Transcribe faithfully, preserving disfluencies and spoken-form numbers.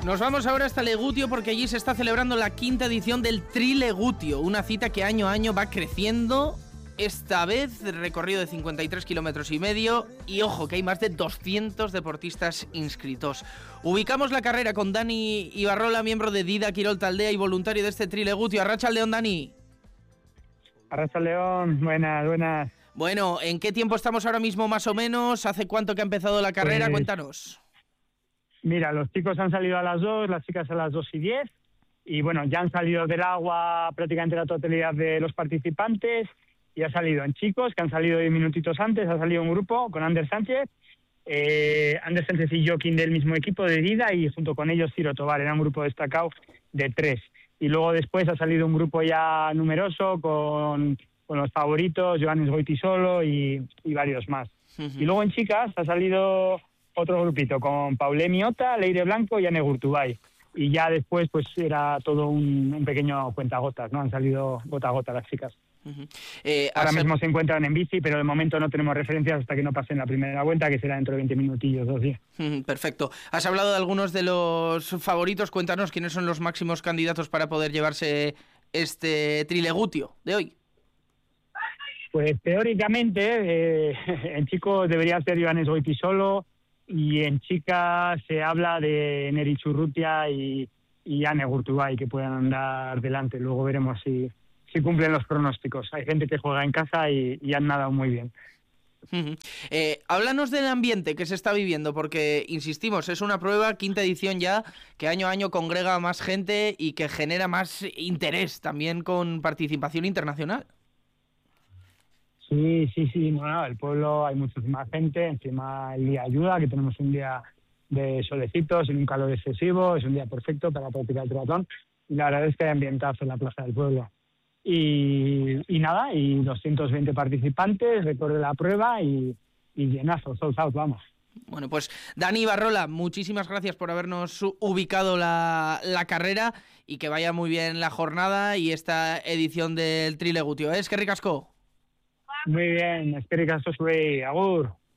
Nos vamos ahora hasta Legutio porque allí se está celebrando la quinta edición del Trilegutio, una cita que año a año va creciendo. Esta vez recorrido de cincuenta y tres kilómetros y medio y ojo que hay más de doscientos deportistas inscritos. Ubicamos la carrera con Dani Ibarrola, miembro de Dida Quirol Taldea y voluntario de este Trilegutio. Arratsaldeon, Dani. Arratsaldeon, buenas, buenas. Bueno, ¿en qué tiempo estamos ahora mismo más o menos? ¿Hace cuánto que ha empezado la carrera? Pues, Cuéntanos. Mira, los chicos han salido a las dos, las chicas a las dos y diez. Y bueno, ya han salido del agua prácticamente la totalidad de los participantes. Y ha salido en chicos, que han salido diez minutitos antes, ha salido un grupo con Ander Sánchez. Eh, Ander Sánchez y Joaquín del mismo equipo de Dida y junto con ellos Ciro Tobar, era un grupo destacado de tres. Y luego después ha salido un grupo ya numeroso con, con los favoritos, Johannes Goitisolo y, y varios más. Uh-huh. Y luego en chicas ha salido otro grupito con Paulé Miota, Leire Blanco y Anne Gurtubay. Y ya después pues era todo un, un pequeño cuentagotas, ¿no? Han salido gota a gota las chicas. Uh-huh. Eh, Ahora mismo se encuentran en bici, pero de momento no tenemos referencias hasta que no pasen la primera vuelta, que será dentro de veinte minutillos, dos días. Uh-huh, perfecto. Has hablado de algunos de los favoritos. Cuéntanos quiénes son los máximos candidatos para poder llevarse este Trilegutio de hoy. Pues teóricamente eh, en chicos debería ser Johannes Goitisolo y en chicas se habla de Neri Churrutia y, y Anne Gurtubay que puedan andar delante. Luego veremos si si cumplen los pronósticos. Hay gente que juega en casa y, y han nadado muy bien. Uh-huh. Eh, háblanos del ambiente que se está viviendo, porque, insistimos, es una prueba, quinta edición ya, que año a año congrega a más gente y que genera más interés también con participación internacional. Sí, sí, sí. Bueno, el pueblo hay muchísima gente, encima el día ayuda, que tenemos un día de solecitos, sin un calor excesivo, es un día perfecto para practicar el triatlón y la verdad es que hay ambientazo en la plaza del pueblo. Y, y nada, y doscientos veinte participantes, recorre la prueba y, y llenazo, sold out, vamos. Bueno, pues Dani Ibarrola, muchísimas gracias por habernos ubicado la, la carrera y que vaya muy bien la jornada y esta edición del Trilegutio. ¿Eh? Eskerrik asko. Muy bien, eskerrik asko zuei, agur.